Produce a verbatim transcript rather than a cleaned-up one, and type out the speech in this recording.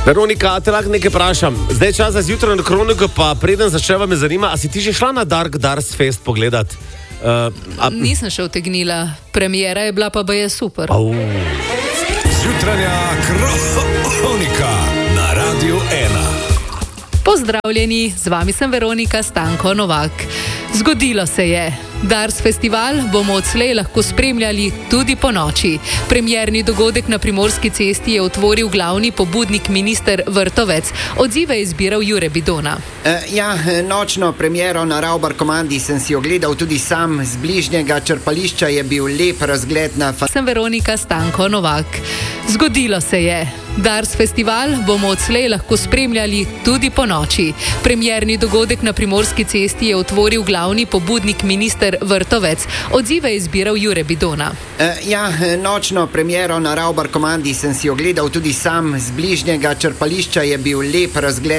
Veronika, te lahko nekaj vprašam. Zdaj je čas za zjutraj na Kroniko, pa preden začneva me zanima, a si ti že šla na Dark Dars Fest pogledat? Uh, a... Nisem še utegnila, premiera je bila pa baje super. Au. Zjutranja Kronika na Radiu ena. Pozdravljeni, z vami sem Veronika Stanko Novak. Zgodilo se je. Dars festival bomo odslej lahko spremljali tudi po noči. Premierni dogodek na Primorski cesti je otvoril glavni pobudnik minister Vrtovec. Odzive je izbiral Jure Bidona. Uh, ja, nočno premiero na Ravbar komandi sem si ogledal tudi sam. Z bližnjega črpališča je bil lep razgled na... Fa- sem Veronika Stanko Novak. Zgodilo se je. Dars festival bomo odslej lahko spremljali tudi po noči. Premierni dogodek na Primorski cesti je otvoril glavni pobudnik minister Vrtovec. Odzive je izbiral Jure Bidona. Uh, ja, nočno premiero na Ravbar komandi sem si ogledal tudi sam. Z bližnjega črpališča je bil lep razgled